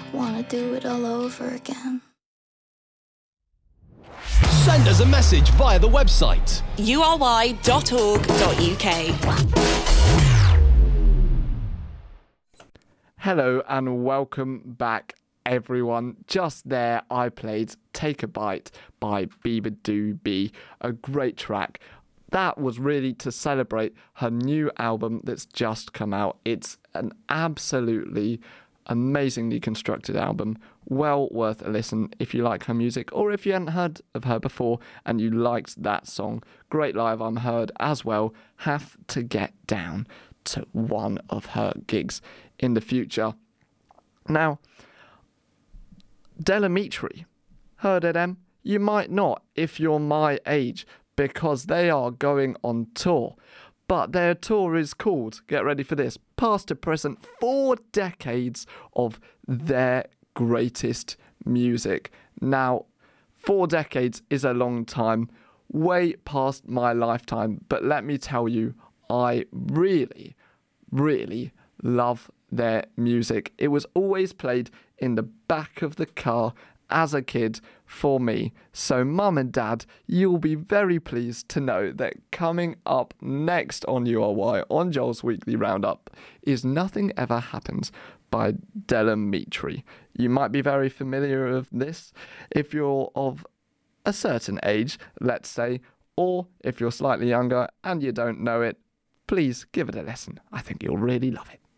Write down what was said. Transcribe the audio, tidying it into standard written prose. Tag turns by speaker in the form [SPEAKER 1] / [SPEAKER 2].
[SPEAKER 1] wanna do it all over again.
[SPEAKER 2] Send us a message via the website
[SPEAKER 3] uri.org.uk.
[SPEAKER 4] Hello and welcome back, everyone. Just there, I played Take a Bite by Beabadoobee, a great track. That was really to celebrate her new album that's just come out. It's an absolutely amazingly constructed album, well worth a listen if you like her music, or if you hadn't heard of her before and you liked that song. Great live, I'm heard as well. Have to get down to one of her gigs in the future. Now, Del Amitri, heard of them? You might not if you're my age, because they are going on tour. But their tour is called, get ready for this, Past to Present, 4 decades of their greatest music. Now, 4 decades is a long time, way past my lifetime, but let me tell you, I really, really love their music. It was always played in the back of the car as a kid for me. So mum and dad, you'll be very pleased to know that coming up next on URY, on Joel's Weekly Roundup, is Nothing Ever Happens by Del Amitri. You might be very familiar with this if you're of a certain age, let's say, or if you're slightly younger and you don't know it, please give it a listen. I think you'll really love it.